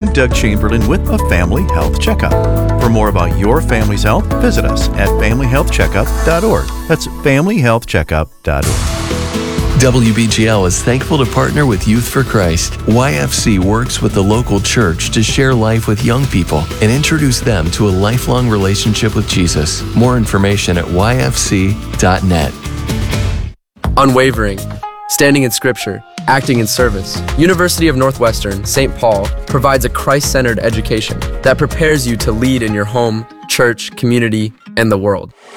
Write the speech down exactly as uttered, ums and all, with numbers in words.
I'm Doug Chamberlain with a Family Health Checkup. For more about your family's health, visit us at family health checkup dot org. That's family health checkup dot org. W B G L is thankful to partner with Youth for Christ. Y F C works with the local church to share life with young people and introduce them to a lifelong relationship with Jesus. More information at y f c dot net. Unwavering, standing in Scripture, acting in service. University of Northwestern, Saint Paul provides a Christ-centered education that prepares you to lead in your home, church, community, and the world.